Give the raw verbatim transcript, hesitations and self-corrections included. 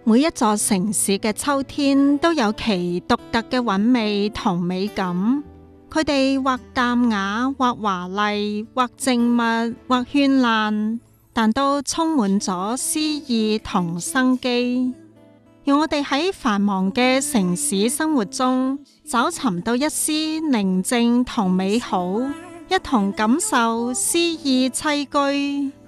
每一座城市嘅秋天都有其獨特嘅韻味同美感，佢哋或淡雅，或華麗，或靜默，或絢爛，但都充滿咗詩意同生機。讓我哋喺繁忙嘅城市生活中找尋到一絲寧靜同美好，一同感受詩意棲居。